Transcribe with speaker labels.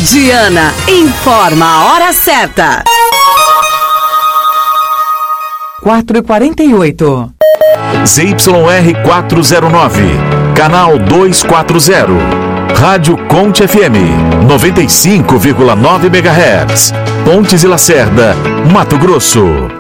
Speaker 1: Diana informa a hora certa.
Speaker 2: 4h48.
Speaker 3: ZYR 409, canal 240. Rádio Conte FM, 95,9 MHz. Pontes e Lacerda, Mato Grosso.